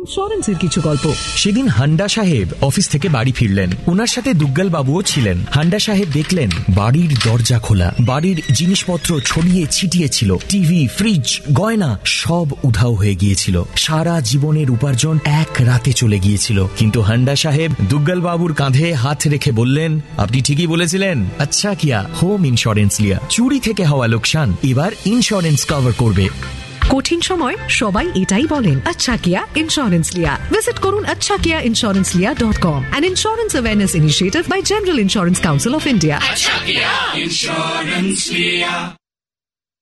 ইন্স্যুরেন্সের কিছু গল্প। সেদিন হান্ডা সাহেব অফিস থেকে বাড়ি ফিরলেন। ওনার সাথে দুগ্গল বাবুও ছিলেন। হান্ডা সাহেব দেখলেন বাড়ির দরজা খোলা, বাড়ির জিনিসপত্র ছড়িয়ে ছিটিয়ে ছিল। টিভি, ফ্রিজ, গয়না সব উধাও হয়ে গিয়েছিল। সারা জীবনের উপার্জন এক রাতে চলে গিয়েছিল। কিন্তু হান্ডা সাহেব দুগ্গল বাবুর কাঁধে হাত রেখে বললেন, আপনি ঠিকই বলেছিলেন, আচ্ছা কিয়া হোম ইন্স্যুরেন্স লিয়া। চুরি থেকে হওয়া লোকসান এবার ইন্স্যুরেন্স কভার করবে। কঠিন সময় সবাই এটাই বলেন, আচ্ছা কিয়া ইন্স্যুরেন্স লিয়া। ভিজিট করুন achchakiainsurancelia.com, an insurance awareness initiative by General Insurance Council of India. Achcha Kiya Insurance Liya.